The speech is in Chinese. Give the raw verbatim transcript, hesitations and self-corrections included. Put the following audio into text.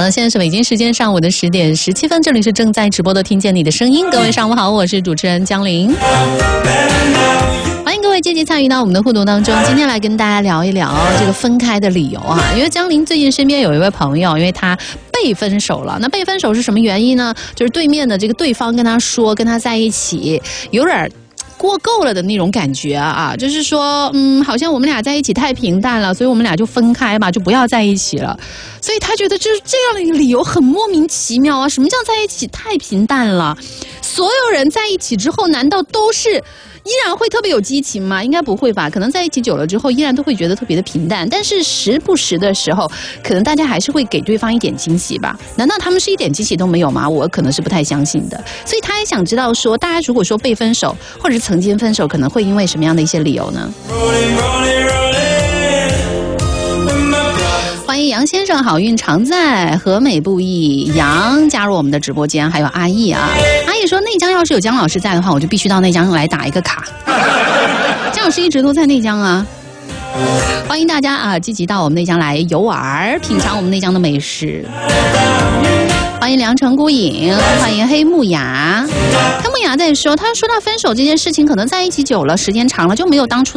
好，现在是北京时间上午的十点十七分，这里是正在直播的听见你的声音。各位上午好，我是主持人江玲。欢迎各位积极参与到我们的互动当中。今天来跟大家聊一聊这个分开的理由啊，因为江玲最近身边有一位朋友，因为他被分手了。那被分手是什么原因呢？就是对面的这个对方跟他说，跟他在一起有点过够了的那种感觉啊，就是说，嗯，好像我们俩在一起太平淡了，所以我们俩就分开吧，就不要在一起了。所以他觉得就是这样的一个理由很莫名其妙啊！什么叫在一起太平淡了？所有人在一起之后，难道都是依然会特别有激情吗？应该不会吧，可能在一起久了之后，依然都会觉得特别的平淡。但是时不时的时候，可能大家还是会给对方一点惊喜吧？难道他们是一点惊喜都没有吗？我可能是不太相信的。所以他也想知道说，大家如果说被分手，或者是曾经分手，可能会因为什么样的一些理由呢？欢迎杨先生，好运常在，和美不易。杨加入我们的直播间，还有阿易啊。阿易说，内江要是有江老师在的话，我就必须到内江来打一个卡。江老师一直都在内江啊。欢迎大家啊，积极到我们内江来游玩，品尝我们内江的美食。欢迎良辰孤影，欢迎黑木雅。黑木雅在说，他说到分手这件事情，可能在一起久了，时间长了就没有当初